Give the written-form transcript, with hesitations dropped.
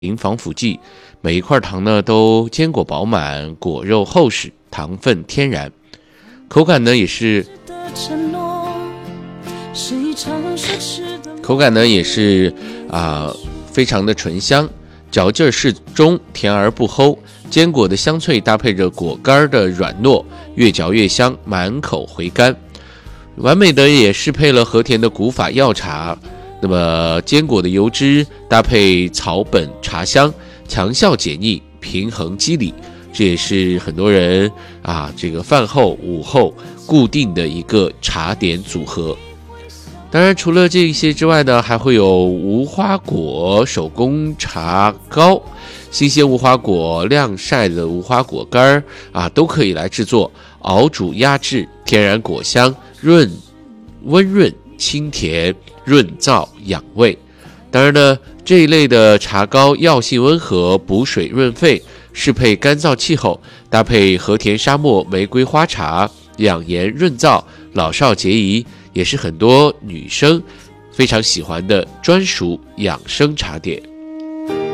防腐剂，每一块糖呢都坚果饱满，果肉厚实，糖分天然，口感呢也是非常的醇香，嚼劲适中，甜而不齁。坚果的香脆搭配着果干的软糯，越嚼越香，满口回甘。完美的也适配了和田的古法药茶。那么坚果的油脂搭配草本茶香，强效解腻，平衡肌理，这也是很多人这个饭后午后固定的一个茶点组合。当然除了这些之外呢，还会有无花果手工茶糕，新鲜无花果、晾晒的无花果干都可以来制作，熬煮压制，天然果香，温润清甜，润燥养胃。当然呢，这一类的茶糕药性温和，补水润肺，适配干燥气候，搭配和田沙漠玫瑰花茶，养颜润燥，老少皆宜，也是很多女生非常喜欢的专属养生茶点。